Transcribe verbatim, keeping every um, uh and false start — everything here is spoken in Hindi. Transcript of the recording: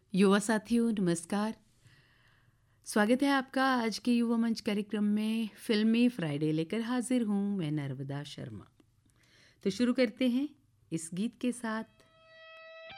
युवा साथियों नमस्कार। स्वागत है आपका आज के युवा मंच कार्यक्रम में। फिल्मी फ्राइडे लेकर हाजिर हूँ मैं नर्मदा शर्मा। तो शुरू करते हैं इस गीत के साथ।